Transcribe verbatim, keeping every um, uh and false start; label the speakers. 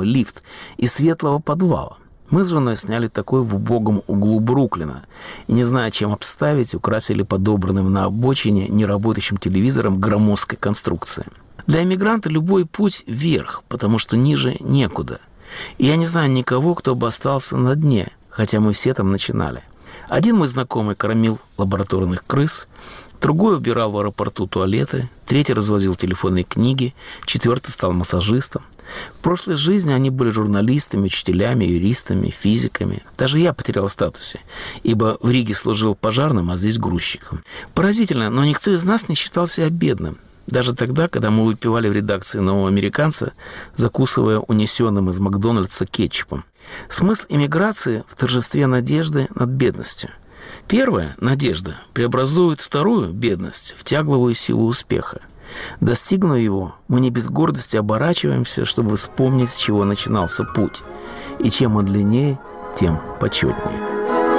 Speaker 1: самый лифт из светлого подвала. Мы с женой сняли такой в убогом углу Бруклина. И, не зная, чем обставить, украсили подобранным на обочине неработающим телевизором громоздкой конструкции. Для эмигранта любой путь вверх, потому что ниже некуда. И я не знаю никого, кто бы остался на дне, хотя мы все там начинали. Один мой знакомый кормил лабораторных крыс, другой убирал в аэропорту туалеты, третий развозил телефонные книги, четвертый стал массажистом. В прошлой жизни они были журналистами, учителями, юристами, физиками. Даже я потерял в статусе, ибо в Риге служил пожарным, а здесь грузчиком. Поразительно, но никто из нас не считал себя бедным. Даже тогда, когда мы выпивали в редакции «Нового американца», закусывая унесенным из Макдональдса кетчупом. Смысл эмиграции в торжестве надежды над бедностью. Первая, надежда, преобразует вторую, бедность, в тягловую силу успеха. Достигнув его, мы не без гордости оборачиваемся, чтобы вспомнить, с чего начинался путь. И чем он длиннее, тем почетнее.